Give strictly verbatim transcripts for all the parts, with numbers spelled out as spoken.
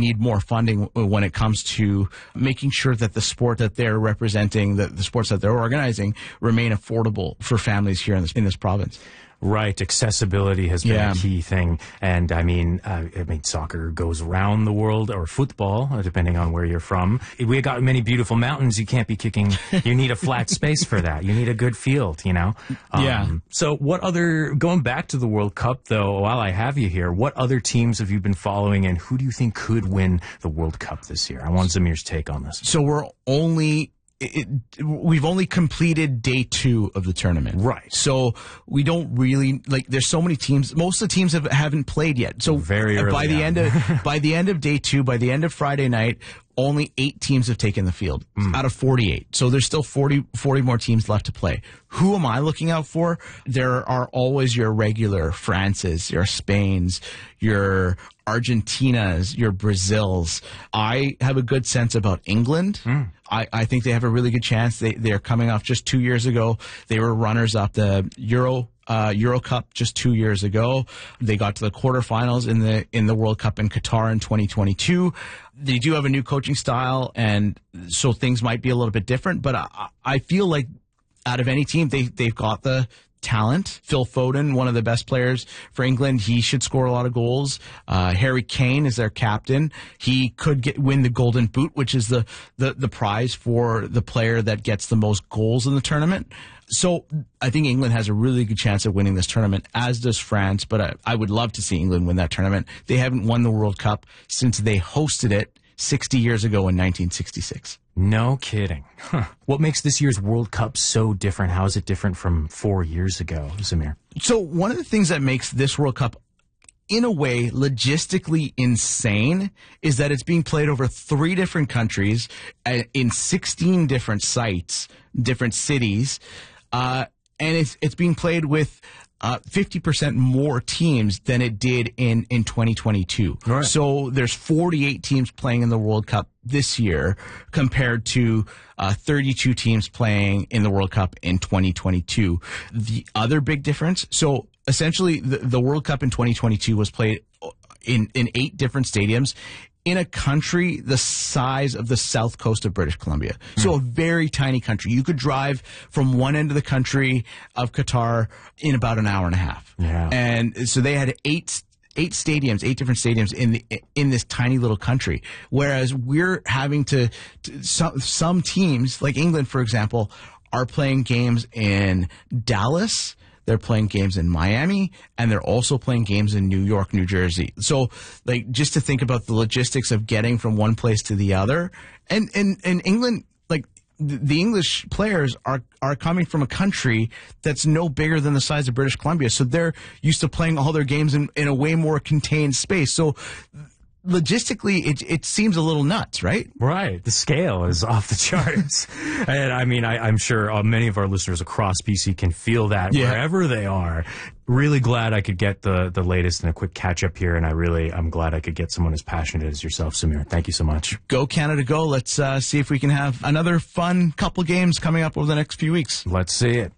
need more funding when it comes to making sure that the sport that they're representing, the, the sports that they're organizing, remain affordable for families here in this, in this province. Right, accessibility has been Yeah. a key thing, and I mean, uh, I mean, soccer goes around the world, or football, uh, depending on where you're from. We got many beautiful mountains. You can't be kicking. You need a flat space for that. You need a good field, you know. Um, Yeah. So, what other? Going back to the World Cup, though, while I have you here, what other teams have you been following, and who do you think could win the World Cup this year? I want Zamir's take on this. So we're only. It, we've only completed day two of the tournament. Right. So we don't really, like, there's so many teams. Most of the teams have, haven't played yet. So Very early by the on. end of, by the end of day two, by the end of Friday night, only eight teams have taken the field mm. out of forty-eight. So there's still forty, forty more teams left to play. Who am I looking out for? There are always your regular Frances, your Spains, your Argentinas, your Brazils. I have a good sense about England. Mm. I, I think they have a really good chance. They, they're coming off just two years ago. They were runners up the Euro Uh, Euro Cup just two years ago. They got to the quarterfinals in the in the World Cup in Qatar in twenty twenty-two. They do have a new coaching style, and so things might be a little bit different. But I, I feel like out of any team, they they've got the talent. Phil Foden, one of the best players for England, he should score a lot of goals. Uh, Harry Kane is their captain. He could get win the Golden Boot, which is the, the the prize for the player that gets the most goals in the tournament. So I think England has a really good chance of winning this tournament, as does France. But I, I would love to see England win that tournament. They haven't won the World Cup since they hosted it sixty years ago in nineteen sixty-six. No kidding. Huh. What makes this year's World Cup so different? How is it different from four years ago, Zamir? So one of the things that makes this World Cup, in a way, logistically insane is that it's being played over three different countries uh, in sixteen different sites, different cities, uh, and it's it's being played with uh, fifty percent more teams than it did in, in twenty twenty-two. Right. So there's forty-eight teams playing in the World Cup this year compared to uh, thirty-two teams playing in the World Cup in twenty twenty-two. The other big difference, so essentially the, the World Cup in twenty twenty-two was played in, in eight different stadiums in a country the size of the south coast of British Columbia. Mm. So a very tiny country. You could drive from one end of the country of Qatar in about an hour and a half. Yeah. And so they had eight eight stadiums, eight different stadiums in the, in this tiny little country. Whereas we're having to, to some, some teams, like England, for example, are playing games in Dallas. They're playing games in Miami, and they're also playing games in New York, New Jersey. So, like, just to think about the logistics of getting from one place to the other. And in and, and England, like, the, the English players are, are coming from a country that's no bigger than the size of British Columbia. So they're used to playing all their games in, in a way more contained space. So logistically, it it seems a little nuts, right? Right. The scale is off the charts. And I mean, I, I'm sure uh, many of our listeners across B C can feel that yeah. wherever they are. Really glad I could get the, the latest and a quick catch up here. And I really, I'm glad I could get someone as passionate as yourself, Zamir. Thank you so much. Go Canada, go. Let's uh, see if we can have another fun couple games coming up over the next few weeks. Let's see it.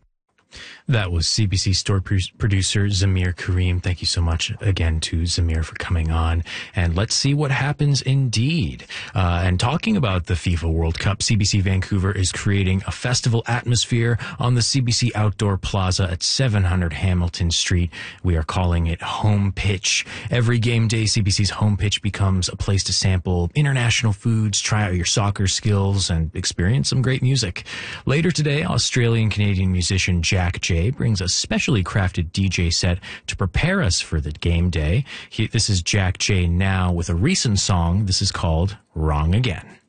That was C B C store producer Zamir Karim. Thank you so much again to Zamir for coming on. And let's see what happens indeed. Uh, and talking about the FIFA World Cup, C B C Vancouver is creating a festival atmosphere on the C B C Outdoor Plaza at seven hundred Hamilton Street. We are calling it Home Pitch. Every game day, C B C's Home Pitch becomes a place to sample international foods, try out your soccer skills, and experience some great music. Later today, Australian-Canadian musician Jack J brings a specially crafted D J set to prepare us for the game day. He, this is Jack J now with a recent song. This is called Wrong Again.